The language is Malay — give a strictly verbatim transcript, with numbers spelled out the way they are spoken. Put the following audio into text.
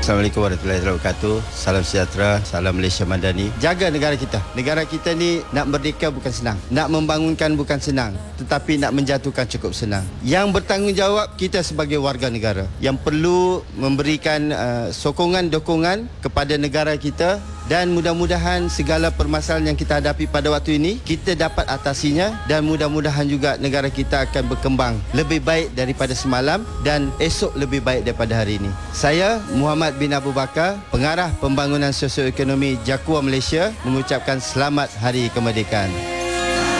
Assalamualaikum warahmatullahi wabarakatuh. Salam sejahtera, salam Malaysia Madani. Jaga negara kita. Negara kita ni nak merdeka bukan senang. Nak membangunkan bukan senang. Tetapi nak menjatuhkan cukup senang. Yang bertanggungjawab kita sebagai warga negara. Yang perlu memberikan uh, sokongan, dokongan kepada negara kita. Dan mudah-mudahan segala permasalahan yang kita hadapi pada waktu ini, kita dapat atasinya. Dan mudah-mudahan juga negara kita akan berkembang lebih baik daripada semalam. Dan esok lebih baik daripada hari ini. Saya, Muhammad bin Abu Bakar, Pengarah Pembangunan Sosioekonomi Jakua Malaysia, mengucapkan selamat Hari Kemerdekaan.